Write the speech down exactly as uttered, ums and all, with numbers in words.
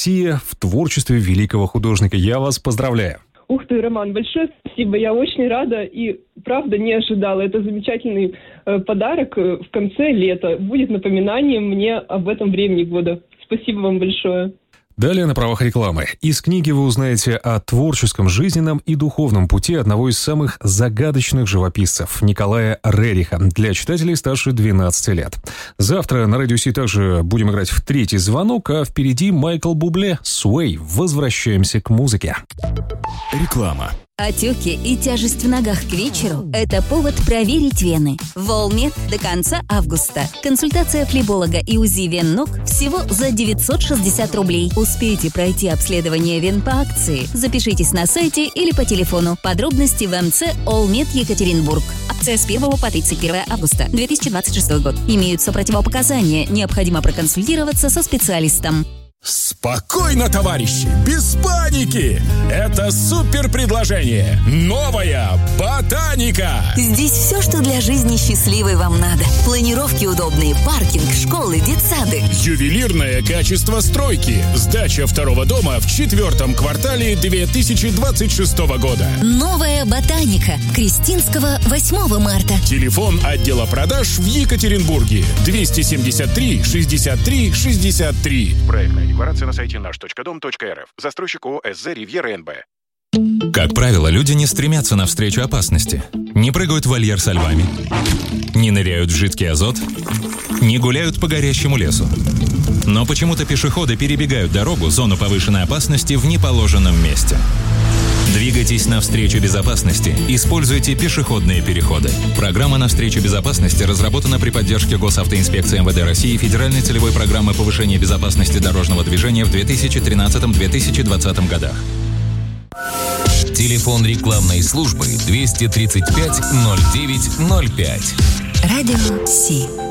Россия в творчестве великого художника. Я вас поздравляю. Ух ты, Роман, большое спасибо. Я очень рада и, правда, не ожидала. Это замечательный э, подарок э, в конце лета. Будет напоминанием мне об этом времени года. Спасибо вам большое. Далее на правах рекламы. Из книги вы узнаете о творческом, жизненном и духовном пути одного из самых загадочных живописцев – Николая Рериха, для читателей старше двенадцати лет. Завтра на Радио Си также будем играть в третий звонок, а впереди Майкл Бубле «Sway». Возвращаемся к музыке. Реклама. Отеки и тяжесть в ногах к вечеру – это повод проверить вены. Волмед до конца августа. Консультация флеболога и УЗИ вен ног всего за девятьсот шестьдесят рублей. Успейте пройти обследование вен по акции. Запишитесь на сайте или по телефону. Подробности в МЦ «Олмед Екатеринбург». Акция с первого по тридцать первое августа две тысячи двадцать шестой год. Имеются противопоказания. Необходимо проконсультироваться со специалистом. Спокойно, товарищи, без паники! Это супер предложение! Новая ботаника! Здесь все, что для жизни счастливой вам надо. Планировки удобные, паркинг, школы, детсады. Ювелирное качество стройки. Сдача второго дома в четвертом квартале две тысячи двадцать шестого года. Новая ботаника. Крестинского, восьмого марта. Телефон отдела продаж в Екатеринбурге. двести семьдесят три шестьдесят три шестьдесят три. Проектная декларация на сайте наш точка дом точка эр эф. Застройщик ООО СЗ «Ривьера эн бэ». Как правило, люди не стремятся навстречу опасности, не прыгают в вольер со львами, не ныряют в жидкий азот, не гуляют по горящему лесу. Но почему-то пешеходы перебегают дорогу, зону повышенной опасности, в неположенном месте. Двигайтесь навстречу безопасности. Используйте пешеходные переходы. Программа «Навстречу безопасности» разработана при поддержке Госавтоинспекции эм вэ дэ России и Федеральной целевой программы повышения безопасности дорожного движения в две тысячи тринадцатом — две тысячи двадцатом годах. Телефон рекламной службы двести тридцать пять ноль девять ноль пять. Радио Си.